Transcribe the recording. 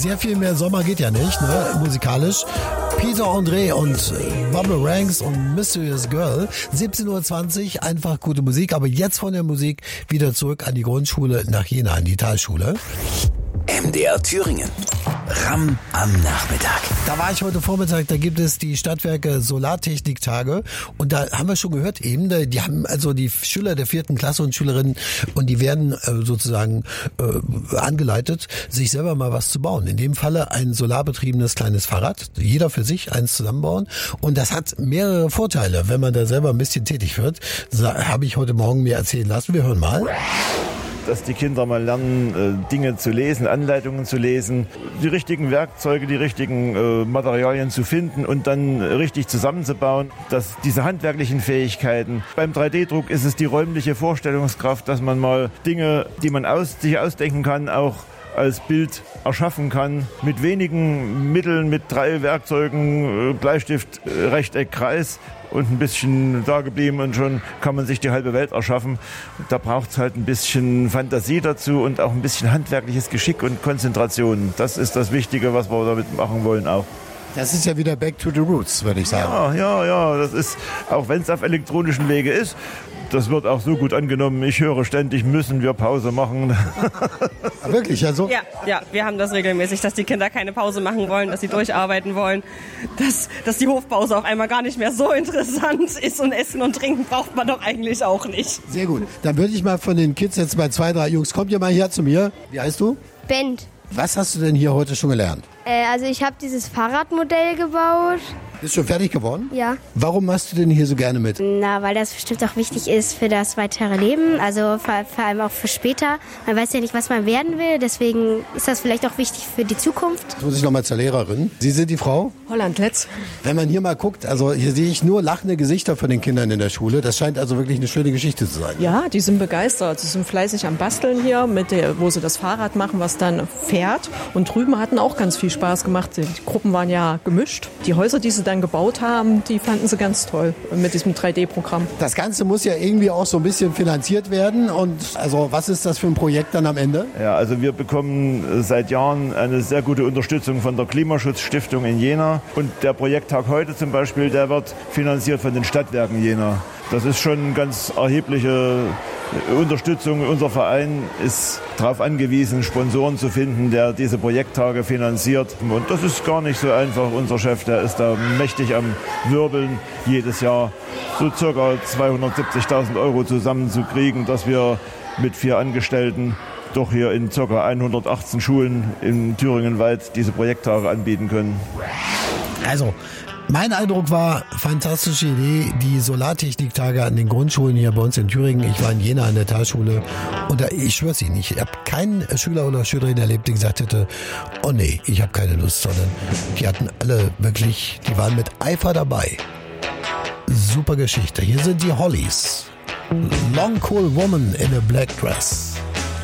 Sehr viel mehr Sommer geht ja nicht, ne? Musikalisch. Peter Andre und Bubble Ranks und Mysterious Girl. 17:20 Uhr, einfach gute Musik. Aber jetzt von der Musik wieder zurück an die Grundschule nach Jena, an die Talschule. MDR Thüringen. Ramm am Nachmittag. Da war ich heute Vormittag, da gibt es die Stadtwerke Solartechnik-Tage und da haben wir schon gehört eben, die haben also die Schüler der 4. Klasse und Schülerinnen und die werden sozusagen angeleitet, sich selber mal was zu bauen. In dem Falle ein solarbetriebenes kleines Fahrrad, jeder für sich eins zusammenbauen und das hat mehrere Vorteile, wenn man da selber ein bisschen tätig wird. Das habe ich heute Morgen mir erzählen lassen. Wir hören mal. Dass die Kinder mal lernen, Dinge zu lesen, Anleitungen zu lesen, die richtigen Werkzeuge, die richtigen Materialien zu finden und dann richtig zusammenzubauen. Dass diese handwerklichen Fähigkeiten. Beim 3D-Druck ist es die räumliche Vorstellungskraft, dass man mal Dinge, die man sich ausdenken kann, auch als Bild erschaffen kann. Mit wenigen Mitteln, mit 3 Werkzeugen, Bleistift, Rechteck, Kreis und ein bisschen da geblieben und schon kann man sich die halbe Welt erschaffen. Da braucht es halt ein bisschen Fantasie dazu und auch ein bisschen handwerkliches Geschick und Konzentration. Das ist das Wichtige, was wir damit machen wollen auch. Das ist ja wieder back to the roots, würde ich sagen. Ja, das ist, auch wenn es auf elektronischen Wege ist, das wird auch so gut angenommen. Ich höre ständig, müssen wir Pause machen. Wirklich, also? Ja, wir haben das regelmäßig, dass die Kinder keine Pause machen wollen, dass sie durcharbeiten wollen, dass die Hofpause auf einmal gar nicht mehr so interessant ist und Essen und Trinken braucht man doch eigentlich auch nicht. Sehr gut. Dann würde ich mal von den Kids jetzt bei 2, 3 Jungs, kommt ihr mal hier zu mir. Wie heißt du? Bent. Was hast du denn hier heute schon gelernt? Also ich habe dieses Fahrradmodell gebaut. Bist du schon fertig geworden? Ja. Warum machst du denn hier so gerne mit? Na, weil das bestimmt auch wichtig ist für das weitere Leben, also vor allem auch für später. Man weiß ja nicht, was man werden will, deswegen ist das vielleicht auch wichtig für die Zukunft. Jetzt muss ich noch mal zur Lehrerin. Sie sind die Frau? Holland-Letz. Wenn man hier mal guckt, also hier sehe ich nur lachende Gesichter von den Kindern in der Schule. Das scheint also wirklich eine schöne Geschichte zu sein. Ja, die sind begeistert. Sie sind fleißig am Basteln hier, wo sie das Fahrrad machen, was dann fährt. Und drüben hatten auch ganz viel Spaß gemacht. Die Gruppen waren ja gemischt. Die Häuser, die sie dann gebaut haben, die fanden sie ganz toll mit diesem 3D-Programm. Das Ganze muss ja irgendwie auch so ein bisschen finanziert werden. Und also was ist das für ein Projekt dann am Ende? Ja, also wir bekommen seit Jahren eine sehr gute Unterstützung von der Klimaschutzstiftung in Jena. Und der Projekttag heute zum Beispiel, der wird finanziert von den Stadtwerken Jena. Das ist schon eine ganz erhebliche Unterstützung. Unser Verein ist darauf angewiesen, Sponsoren zu finden, der diese Projekttage finanziert. Und das ist gar nicht so einfach. Unser Chef, der ist da mächtig am Wirbeln, jedes Jahr so ca. 270.000 € zusammenzukriegen, dass wir mit 4 Angestellten doch hier in ca. 118 Schulen in Thüringen weit diese Projekttage anbieten können. Also, mein Eindruck war, fantastische Idee, die Solartechniktage an den Grundschulen hier bei uns in Thüringen. Ich war in Jena an der Talschule und ich schwör's Ihnen, ich habe keinen Schüler oder Schülerin erlebt, die gesagt hätte, oh nee, ich habe keine Lust, sondern die hatten alle wirklich, die waren mit Eifer dabei. Super Geschichte. Hier sind die Hollies. Long Cool Woman in a Black Dress.